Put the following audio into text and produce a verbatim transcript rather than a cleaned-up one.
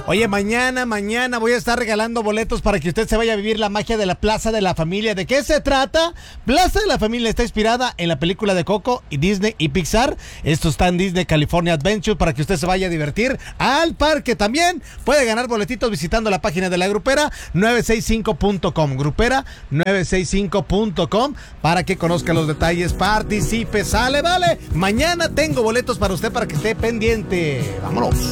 Oye, mañana, mañana voy a estar regalando boletos para que usted se vaya a vivir la magia de la Plaza de la Familia. ¿De qué se trata? Plaza de la Familia está inspirada en la película de Coco y Disney y Pixar. Esto está en Disney California Adventure para que usted se vaya a divertir al parque. También puede ganar boletitos visitando la página de la grupera nueve seis cinco punto com. Grupera nueve seis cinco punto com para que conozca los detalles, participe, sale, vale. Mañana tengo boletos para usted para que esté pendiente. Vámonos.